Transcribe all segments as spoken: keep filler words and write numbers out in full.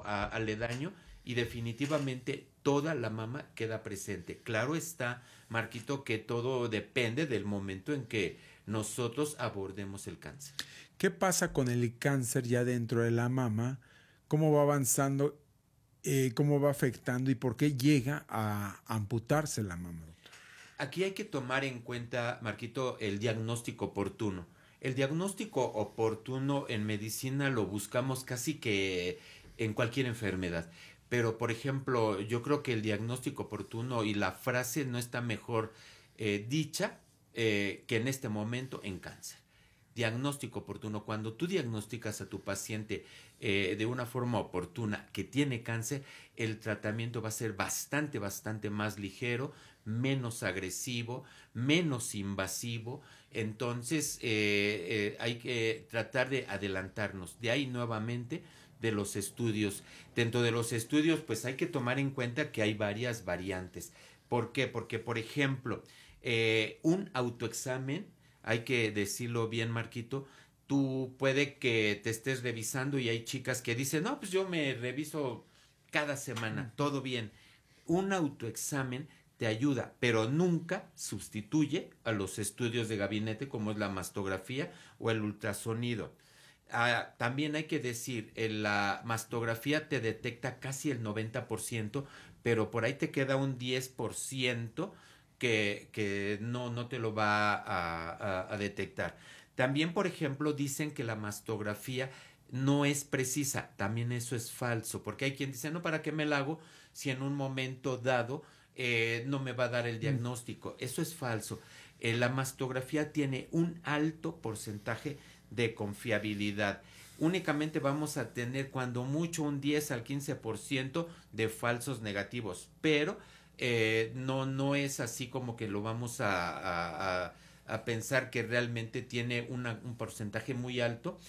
a, aledaño y definitivamente toda la mama queda presente. Claro está, Marquito, que todo depende del momento en que nosotros abordemos el cáncer. ¿Qué pasa con el cáncer ya dentro de la mama? ¿Cómo va avanzando? Eh, ¿Cómo va afectando? ¿Y por qué llega a amputarse la mama, doctor? Aquí hay que tomar en cuenta, Marquito, el diagnóstico oportuno. El diagnóstico oportuno en medicina lo buscamos casi que en cualquier enfermedad. Pero, por ejemplo, yo creo que el diagnóstico oportuno y la frase no está mejor eh, dicha eh, que en este momento en cáncer. Diagnóstico oportuno. Cuando tú diagnosticas a tu paciente eh, de una forma oportuna que tiene cáncer, el tratamiento va a ser bastante, bastante más ligero, menos agresivo, menos invasivo. Entonces eh, eh, hay que tratar de adelantarnos. De ahí nuevamente de los estudios. Dentro de los estudios, pues hay que tomar en cuenta que hay varias variantes. ¿Por qué? Porque, por ejemplo, eh, un autoexamen, hay que decirlo bien, Marquito, tú puede que te estés revisando y hay chicas que dicen, no, pues yo me reviso cada semana, todo bien. Un autoexamen te ayuda, pero nunca sustituye a los estudios de gabinete como es la mastografía o el ultrasonido. Ah, también hay que decir, en la mastografía te detecta casi el noventa por ciento, pero por ahí te queda un diez por ciento que, que no, no te lo va a, a, a detectar. También, por ejemplo, dicen que la mastografía no es precisa. También eso es falso, porque hay quien dice, no, ¿para qué me la hago si en un momento dado eh, no me va a dar el diagnóstico? Mm. Eso es falso. Eh, la mastografía tiene un alto porcentaje de confiabilidad. Únicamente vamos a tener cuando mucho un diez al quince por ciento de falsos negativos, pero eh, no, no es así como que lo vamos a, a, a, a pensar que realmente tiene una, un porcentaje muy alto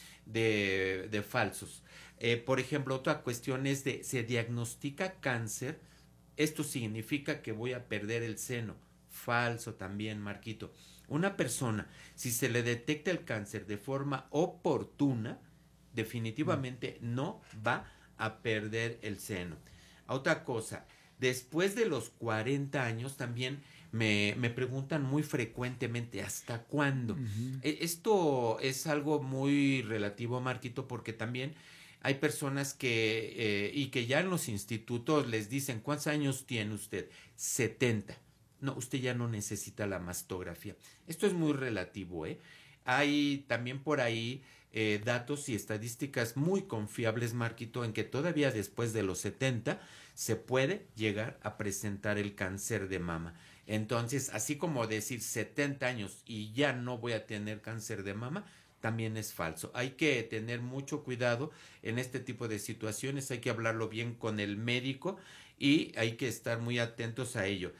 de, de falsos. Eh, por ejemplo, otra cuestión es de, se diagnostica cáncer, esto significa que voy a perder el seno. Falso también, Marquito. Una persona, si se le detecta el cáncer de forma oportuna, definitivamente mm. no va a perder el seno. Otra cosa, después de los cuarenta años también me, me preguntan muy frecuentemente ¿hasta cuándo? Uh-huh. Esto es algo muy relativo, Marquito, porque también hay personas que, eh, y que ya en los institutos les dicen, ¿cuántos años tiene usted? setenta. No, usted ya no necesita la mastografía. Esto es muy relativo, ¿eh? Hay también por ahí eh, datos y estadísticas muy confiables, Marquito, en que todavía después de los setenta se puede llegar a presentar el cáncer de mama. Entonces, así como decir setenta años y ya no voy a tener cáncer de mama, también es falso. Hay que tener mucho cuidado en este tipo de situaciones, hay que hablarlo bien con el médico y hay que estar muy atentos a ello.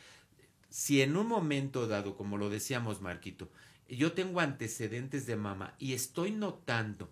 Si en un momento dado, como lo decíamos, Marquito, yo tengo antecedentes de mama y estoy notando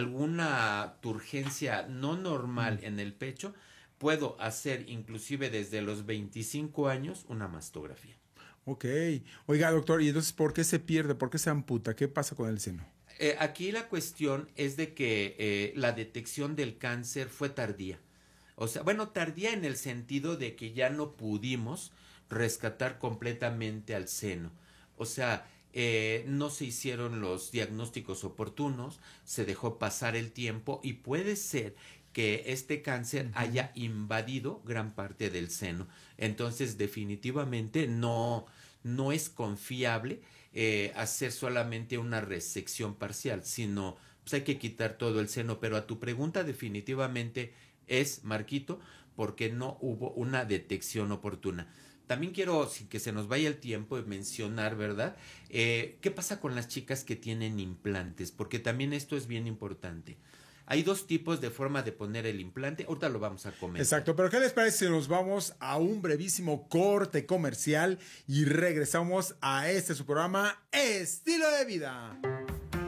alguna turgencia no normal en el pecho, puedo hacer inclusive desde los veinticinco años una mastografía. Ok. Oiga, doctor, ¿y entonces por qué se pierde? ¿Por qué se amputa? ¿Qué pasa con el seno? Eh, aquí la cuestión es de que eh, la detección del cáncer fue tardía. O sea, bueno, tardía en el sentido de que ya no pudimos rescatar completamente al seno. O sea, eh, no se hicieron los diagnósticos oportunos, se dejó pasar el tiempo y puede ser que este cáncer uh-huh. haya invadido gran parte del seno. Entonces, definitivamente no, no es confiable eh, hacer solamente una resección parcial, sino pues hay que quitar todo el seno. Pero a tu pregunta definitivamente es, Marquito, porque no hubo una detección oportuna. También quiero, sin que se nos vaya el tiempo, mencionar, ¿verdad? Eh, ¿Qué pasa con las chicas que tienen implantes? Porque también esto es bien importante. Hay dos tipos de forma de poner el implante. Ahorita lo vamos a comentar. Exacto, pero ¿qué les parece si nos vamos a un brevísimo corte comercial y regresamos a este su programa Estilo de Vida?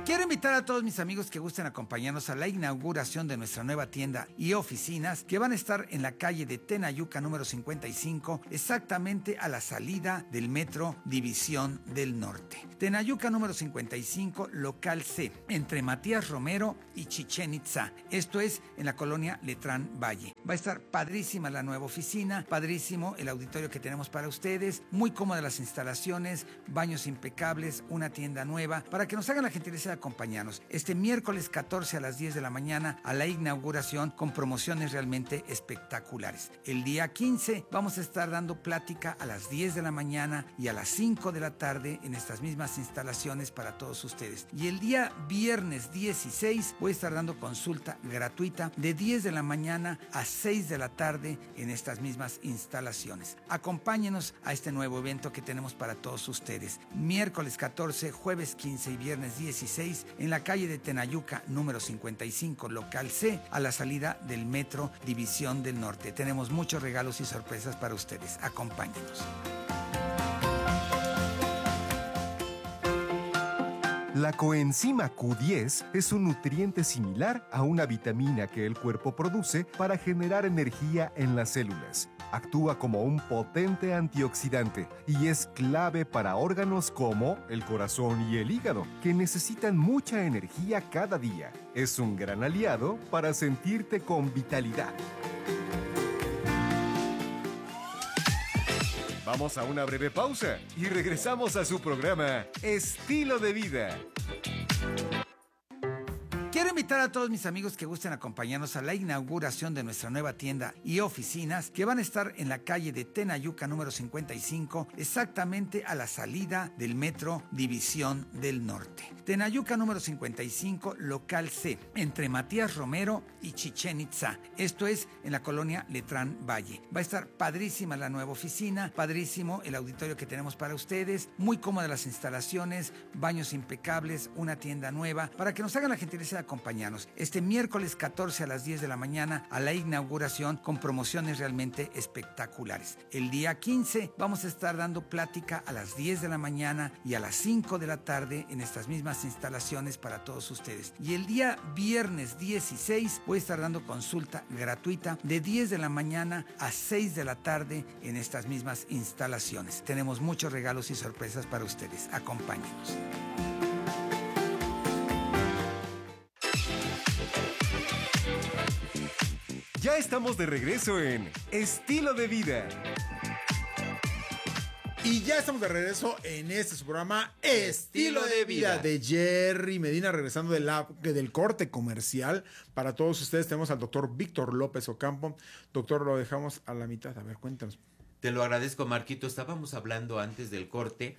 Quiero invitar a todos mis amigos que gusten acompañarnos a la inauguración de nuestra nueva tienda y oficinas que van a estar en la calle de Tenayuca número cincuenta y cinco, exactamente a la salida del Metro División del Norte. Tenayuca número cincuenta y cinco, local C, entre Matías Romero y Chichén Itzá. Esto es en la colonia Letrán Valle. Va a estar padrísima la nueva oficina, padrísimo el auditorio que tenemos para ustedes, muy cómodas las instalaciones, baños impecables, una tienda nueva, para que nos hagan la gentileza de acompañarnos este miércoles catorce a las diez de la mañana a la inauguración con promociones realmente espectaculares. El día quince vamos a estar dando plática a las diez de la mañana y a las cinco de la tarde en estas mismas instalaciones para todos ustedes. Y el día viernes dieciséis voy a estar dando consulta gratuita de diez de la mañana a seis de la tarde en estas mismas instalaciones. Acompáñenos a este nuevo evento que tenemos para todos ustedes. Miércoles catorce, jueves quince y viernes dieciséis en la calle de Tenayuca número cincuenta y cinco, local C, a la salida del Metro División del Norte. Tenemos muchos regalos y sorpresas para ustedes. Acompáñenos. La coenzima Q diez es un nutriente similar a una vitamina que el cuerpo produce para generar energía en las células. Actúa como un potente antioxidante y es clave para órganos como el corazón y el hígado, que necesitan mucha energía cada día. Es un gran aliado para sentirte con vitalidad. Vamos a una breve pausa y regresamos a su programa Estilo de Vida. Quiero invitar a todos mis amigos que gusten acompañarnos a la inauguración de nuestra nueva tienda y oficinas que van a estar en la calle de Tenayuca número cincuenta y cinco, exactamente a la salida del Metro División del Norte. Tenayuca número cincuenta y cinco, local C, entre Matías Romero y Chichén Itzá. Esto es en la colonia Letrán Valle. Va a estar padrísima la nueva oficina, padrísimo el auditorio que tenemos para ustedes, muy cómodas las instalaciones, baños impecables, una tienda nueva, para que nos hagan la gentileza de acompañarnos este miércoles catorce a las diez de la mañana a la inauguración con promociones realmente espectaculares. El día quince vamos a estar dando plática a las diez de la mañana y a las cinco de la tarde en estas mismas instalaciones para todos ustedes. Y el día viernes dieciséis voy a estar dando consulta gratuita de diez de la mañana a seis de la tarde en estas mismas instalaciones. Tenemos muchos regalos y sorpresas para ustedes. Acompáñenos. Ya estamos de regreso en Estilo de Vida. Y ya estamos de regreso en este su programa Estilo de Vida de Jerry Medina, regresando de la, del corte comercial. Para todos ustedes tenemos al doctor Víctor López Ocampo. Doctor, lo dejamos a la mitad. A ver, cuéntanos. Te lo agradezco, Marquito. Estábamos hablando antes del corte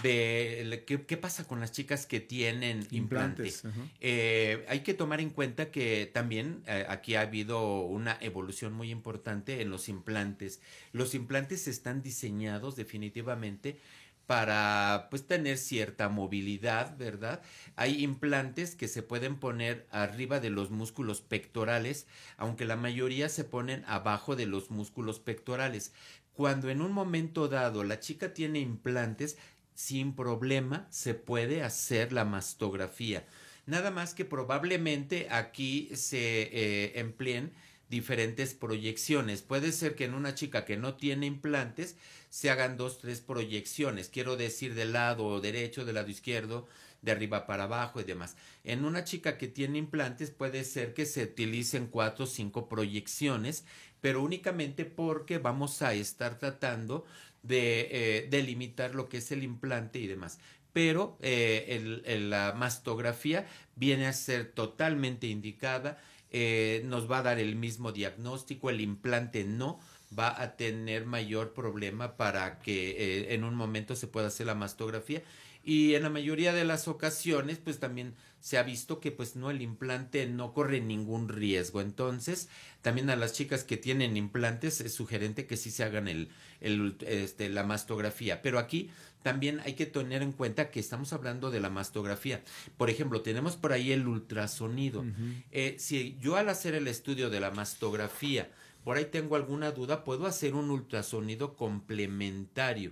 de qué, qué pasa con las chicas que tienen implantes. Implantes, uh-huh. eh, hay que tomar en cuenta que también eh, aquí ha habido una evolución muy importante en los implantes. Los implantes están diseñados definitivamente para pues tener cierta movilidad, ¿verdad? Hay implantes que se pueden poner arriba de los músculos pectorales, aunque la mayoría se ponen abajo de los músculos pectorales. Cuando en un momento dado la chica tiene implantes, sin problema se puede hacer la mastografía. Nada más que probablemente aquí se eh, empleen diferentes proyecciones. Puede ser que en una chica que no tiene implantes se hagan dos, tres proyecciones. Quiero decir del lado derecho, del lado izquierdo, de arriba para abajo y demás. En una chica que tiene implantes puede ser que se utilicen cuatro o cinco proyecciones, pero únicamente porque vamos a estar tratando de eh, delimitar lo que es el implante y demás. Pero eh, el, el, la mastografía viene a ser totalmente indicada, eh, nos va a dar el mismo diagnóstico, el implante no va a tener mayor problema para que eh, en un momento se pueda hacer la mastografía. Y en la mayoría de las ocasiones, pues también se ha visto que pues no, el implante no corre ningún riesgo. Entonces, también a las chicas que tienen implantes es sugerente que sí se hagan el, el, este, la mastografía. Pero aquí también hay que tener en cuenta que estamos hablando de la mastografía. Por ejemplo, tenemos por ahí el ultrasonido. Uh-huh. Eh, si yo al hacer el estudio de la mastografía, por ahí tengo alguna duda, puedo hacer un ultrasonido complementario.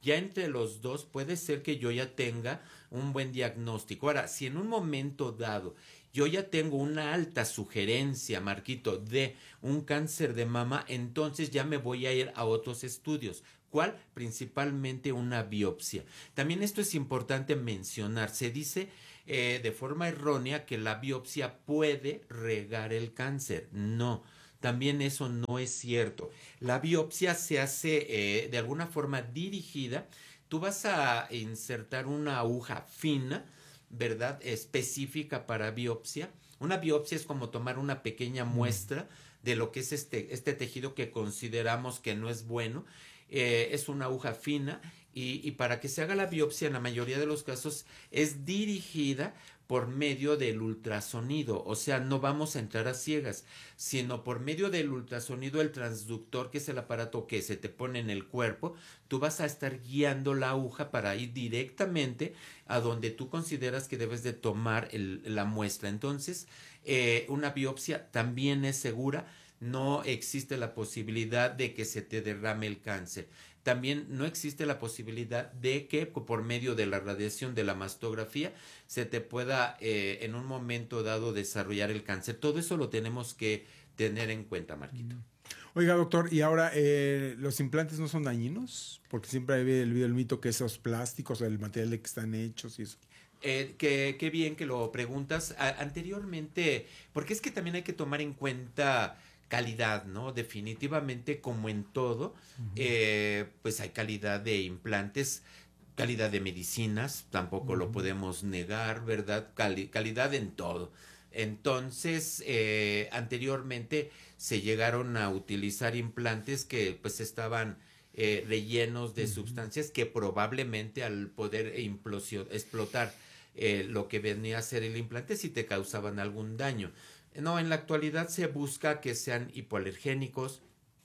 Ya entre los dos puede ser que yo ya tenga un buen diagnóstico. Ahora, si en un momento dado yo ya tengo una alta sugerencia, Marquito, de un cáncer de mama, entonces ya me voy a ir a otros estudios. ¿Cuál? Principalmente una biopsia. También esto es importante mencionar. Se dice eh, de forma errónea que la biopsia puede regar el cáncer. No. También eso no es cierto. La biopsia se hace eh, de alguna forma dirigida. Tú vas a insertar una aguja fina, ¿verdad? Específica para biopsia. Una biopsia es como tomar una pequeña muestra de lo que es este, este tejido que consideramos que no es bueno. Eh, es una aguja fina y, y para que se haga la biopsia en la mayoría de los casos es dirigida por medio del ultrasonido, o sea, no vamos a entrar a ciegas, sino por medio del ultrasonido, el transductor, que es el aparato que se te pone en el cuerpo, tú vas a estar guiando la aguja para ir directamente a donde tú consideras que debes de tomar el, la muestra. Entonces, eh, una biopsia también es segura, no existe la posibilidad de que se te derrame el cáncer. También no existe la posibilidad de que por medio de la radiación de la mastografía se te pueda eh, en un momento dado desarrollar el cáncer. Todo eso lo tenemos que tener en cuenta, Marquito. Oiga, doctor, y ahora, eh, ¿los implantes no son dañinos? Porque siempre había el, el mito que esos plásticos, el material de que están hechos y eso. Eh, que, qué bien que lo preguntas. A, anteriormente, porque es que también hay que tomar en cuenta calidad, ¿no? Definitivamente, como en todo, uh-huh. eh, pues hay calidad de implantes, calidad de medicinas, tampoco uh-huh. lo podemos negar, ¿verdad? Cali- calidad en todo. Entonces, eh, anteriormente se llegaron a utilizar implantes que pues estaban eh, rellenos de uh-huh. sustancias que probablemente al poder implosio- explotar eh, lo que venía a ser el implante sí te causaban algún daño. No, en la actualidad se busca que sean hipoalergénicos,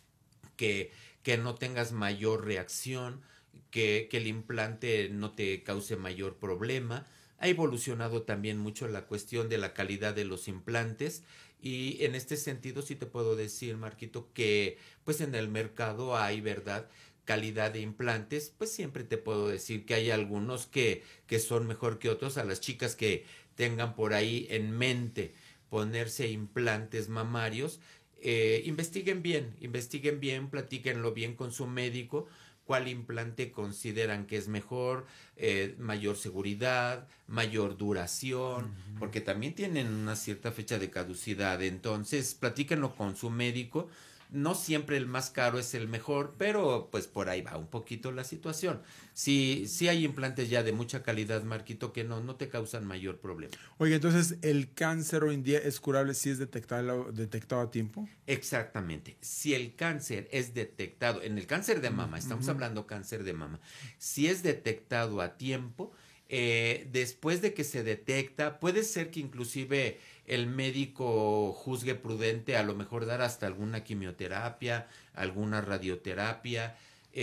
que, que no tengas mayor reacción, que, que el implante no te cause mayor problema. Ha evolucionado también mucho la cuestión de la calidad de los implantes y en este sentido sí te puedo decir, Marquito, que pues en el mercado hay, ¿verdad?, calidad de implantes. Pues siempre te puedo decir que hay algunos que, que son mejor que otros. A las chicas que tengan por ahí en mente ponerse implantes mamarios, eh, investiguen bien, investiguen bien, platíquenlo bien con su médico, cuál implante consideran que es mejor, eh, mayor seguridad, mayor duración, uh-huh. porque también tienen una cierta fecha de caducidad. Entonces, platíquenlo con su médico. No siempre el más caro es el mejor, pero pues por ahí va un poquito la situación. Sí, sí hay implantes ya de mucha calidad, Marquito, que no, no te causan mayor problema. Oye, entonces, ¿el cáncer hoy en día es curable si es detectado, detectado a tiempo? Exactamente. Si el cáncer es detectado, en el cáncer de mama, estamos uh-huh. hablando cáncer de mama, si es detectado a tiempo, eh, después de que se detecta, puede ser que inclusive el médico juzgue prudente a lo mejor dar hasta alguna quimioterapia, alguna radioterapia.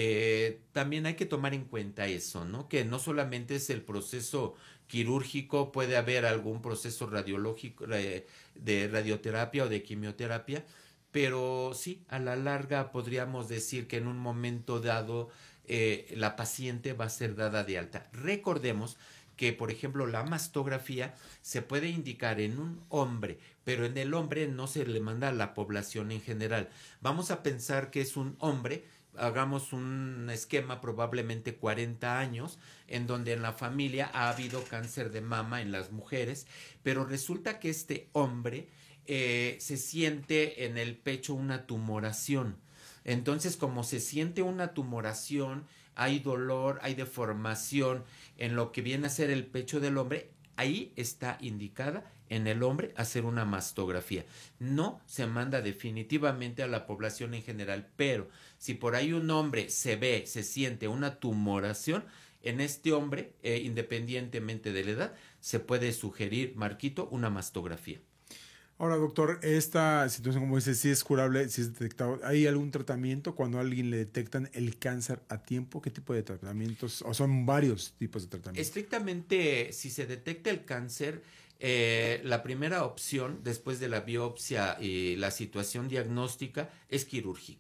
Eh, también hay que tomar en cuenta eso, ¿no? Que no solamente es el proceso quirúrgico, puede haber algún proceso radiológico eh, de radioterapia o de quimioterapia, pero sí, a la larga podríamos decir que en un momento dado eh, la paciente va a ser dada de alta. Recordemos que, por ejemplo, la mastografía se puede indicar en un hombre, pero en el hombre no se le manda a la población en general. Vamos a pensar que es un hombre, hagamos un esquema probablemente cuarenta años, en donde en la familia ha habido cáncer de mama en las mujeres, pero resulta que este hombre eh, se siente en el pecho una tumoración. Entonces, como se siente una tumoración, hay dolor, hay deformación en lo que viene a ser el pecho del hombre, ahí está indicada en el hombre hacer una mastografía. No se manda definitivamente a la población en general, pero si por ahí un hombre se ve, se siente una tumoración, en este hombre, eh, independientemente de la edad, se puede sugerir, Marquito, una mastografía. Ahora, doctor, esta situación, como dice, si es curable, si es detectado, ¿hay algún tratamiento cuando a alguien le detectan el cáncer a tiempo? ¿Qué tipo de tratamientos? ¿O son varios tipos de tratamientos? Estrictamente, si se detecta el cáncer, eh, la primera opción después de la biopsia y la situación diagnóstica es quirúrgica.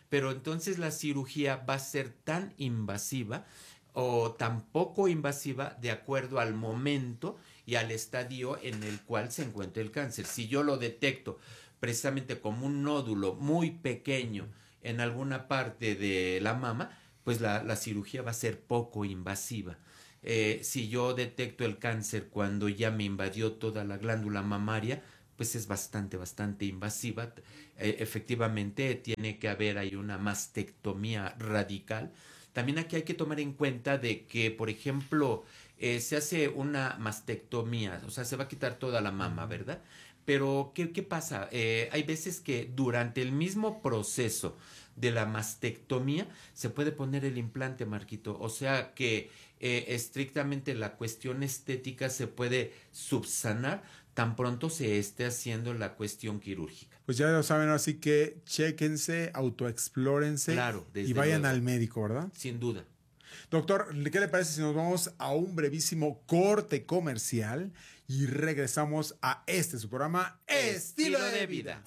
pero entonces la cirugía va a ser tan invasiva o tan poco invasiva de acuerdo al momento y al estadio en el cual se encuentra el cáncer. Si yo lo detecto precisamente como un nódulo muy pequeño en alguna parte de la mama, pues la, la cirugía va a ser poco invasiva. Eh, si yo detecto el cáncer cuando ya me invadió toda la glándula mamaria, pues es bastante, bastante invasiva. Eh, efectivamente, tiene que haber ahí una mastectomía radical. También aquí hay que tomar en cuenta de que, por ejemplo, eh, se hace una mastectomía, o sea, se va a quitar toda la mama, ¿verdad? Pero, ¿qué, qué pasa? Eh, hay veces que durante el mismo proceso de la mastectomía se puede poner el implante, Marquito. O sea que eh, estrictamente la cuestión estética se puede subsanar tan pronto se esté haciendo la cuestión quirúrgica. Pues ya lo saben, así que chéquense, autoexplórense Claro, y vayan luego. al médico, ¿verdad? Sin duda. Doctor, ¿qué le parece si nos vamos a un brevísimo corte comercial y regresamos a este su programa Estilo, Estilo de, de Vida?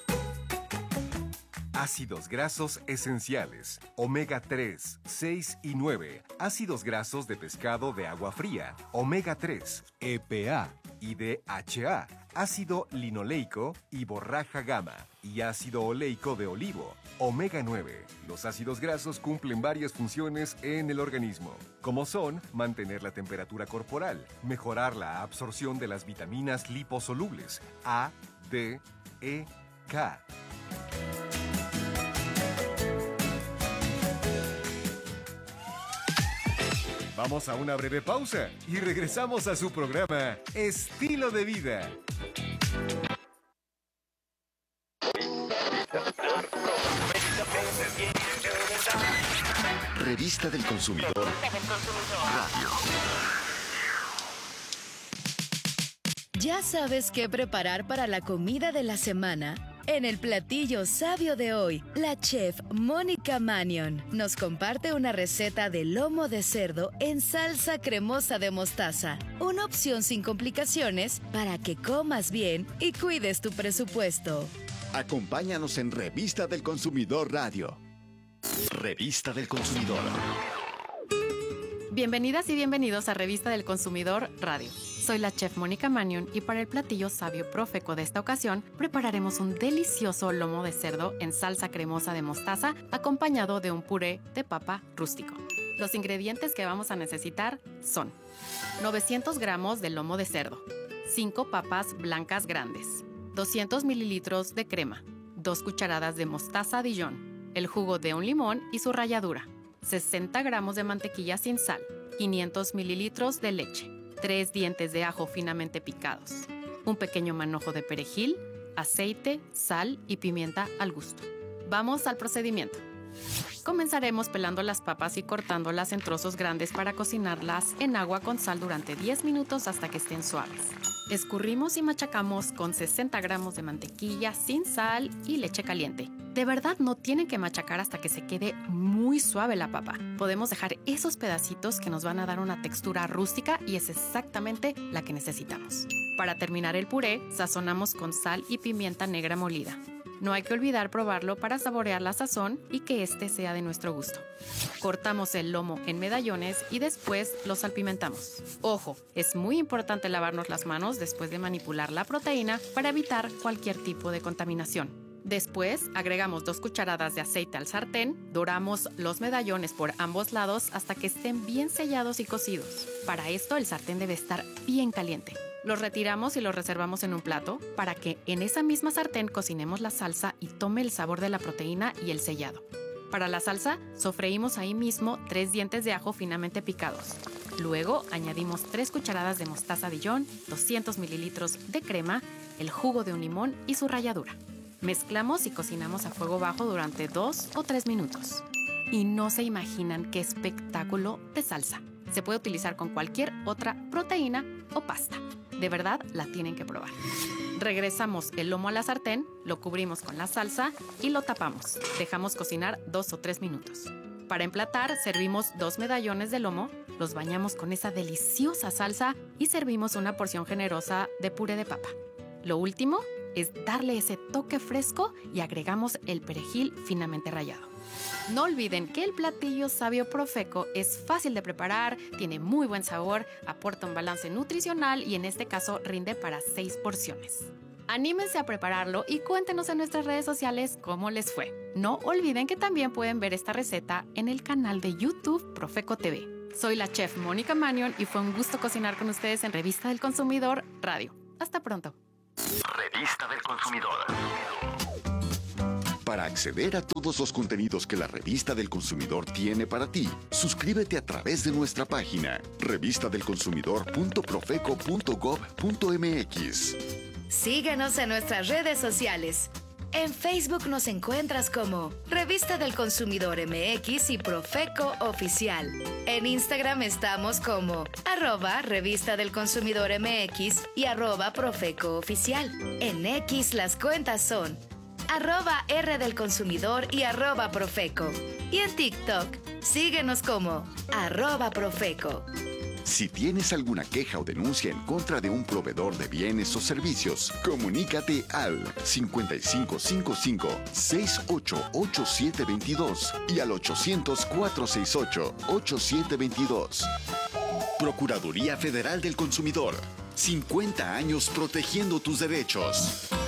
Ácidos grasos esenciales, omega tres, seis y nueve, ácidos grasos de pescado de agua fría, omega tres, E P A y D H A, ácido linoleico y borraja gamma, y ácido oleico de olivo, omega nueve. Los ácidos grasos cumplen varias funciones en el organismo, como son mantener la temperatura corporal, mejorar la absorción de las vitaminas liposolubles A, D, E, K. Vamos a una breve pausa y regresamos a su programa Estilo de Vida. Revista del Consumidor Radio. ¿Ya sabes qué preparar para la comida de la semana? En el platillo sabio de hoy, la chef Mónica Manion nos comparte una receta de lomo de cerdo en salsa cremosa de mostaza. Una opción sin complicaciones para que comas bien y cuides tu presupuesto. Acompáñanos en Revista del Consumidor Radio. Revista del Consumidor. Bienvenidas y bienvenidos a Revista del Consumidor Radio. Soy la chef Mónica Manion y para el platillo sabio profeco de esta ocasión prepararemos un delicioso lomo de cerdo en salsa cremosa de mostaza acompañado de un puré de papa rústico. Los ingredientes que vamos a necesitar son novecientos gramos de lomo de cerdo, cinco papas blancas grandes, doscientos mililitros de crema, dos cucharadas de mostaza Dijon, el jugo de un limón y su ralladura, sesenta gramos de mantequilla sin sal, quinientos mililitros de leche, tres dientes de ajo finamente picados, un pequeño manojo de perejil, aceite, sal y pimienta al gusto. Vamos al procedimiento. Comenzaremos pelando las papas y cortándolas en trozos grandes para cocinarlas en agua con sal durante diez minutos hasta que estén suaves. Escurrimos y machacamos con sesenta gramos de mantequilla sin sal y leche caliente. De verdad no tienen que machacar hasta que se quede muy suave la papa. Podemos dejar esos pedacitos que nos van a dar una textura rústica y es exactamente la que necesitamos. Para terminar el puré, sazonamos con sal y pimienta negra molida. No hay que olvidar probarlo para saborear la sazón y que este sea de nuestro gusto. Cortamos el lomo en medallones y después lo salpimentamos. Ojo, es muy importante lavarnos las manos después de manipular la proteína para evitar cualquier tipo de contaminación. Después, agregamos dos cucharadas de aceite al sartén, doramos los medallones por ambos lados hasta que estén bien sellados y cocidos. Para esto, el sartén debe estar bien caliente. Los retiramos y los reservamos en un plato para que en esa misma sartén cocinemos la salsa y tome el sabor de la proteína y el sellado. Para la salsa, sofreímos ahí mismo tres dientes de ajo finamente picados. Luego, añadimos tres cucharadas de mostaza Dijon, doscientos mililitros de crema, el jugo de un limón y su ralladura. Mezclamos y cocinamos a fuego bajo durante dos o tres minutos. Y no se imaginan qué espectáculo de salsa. Se puede utilizar con cualquier otra proteína o pasta. De verdad, la tienen que probar. Regresamos el lomo a la sartén, lo cubrimos con la salsa y lo tapamos. Dejamos cocinar dos o tres minutos. Para emplatar, servimos dos medallones de lomo, los bañamos con esa deliciosa salsa y servimos una porción generosa de puré de papa. Lo último, es darle ese toque fresco y agregamos el perejil finamente rallado. No olviden que el platillo sabio Profeco es fácil de preparar, tiene muy buen sabor, aporta un balance nutricional y en este caso rinde para seis porciones. Anímense a prepararlo y cuéntenos en nuestras redes sociales cómo les fue. No olviden que también pueden ver esta receta en el canal de YouTube Profeco T V. Soy la chef Mónica Manion y fue un gusto cocinar con ustedes en Revista del Consumidor Radio. Hasta pronto. Revista del Consumidor. Para acceder a todos los contenidos que la Revista del Consumidor tiene para ti, suscríbete a través de nuestra página revista del consumidor punto profeco punto gob punto mx. Síguenos en nuestras redes sociales. En Facebook nos encuentras como Revista del Consumidor M X y Profeco Oficial. En Instagram estamos como arroba Revista del Consumidor M X y arroba Profeco Oficial. En X las cuentas son arroba R del Consumidor y arroba Profeco. Y en TikTok, síguenos como arroba Profeco. Si tienes alguna queja o denuncia en contra de un proveedor de bienes o servicios, comunícate al cincuenta y cinco cincuenta y cinco, sesenta y ocho, ochenta y siete veintidós y al ochocientos, cuatrocientos sesenta y ocho, ochenta y siete veintidós. Procuraduría Federal del Consumidor. cincuenta años protegiendo tus derechos.